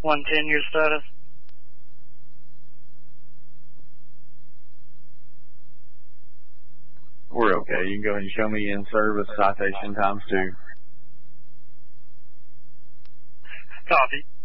110, your status. We're okay. You can go ahead and show me in service citation ×2. Copy.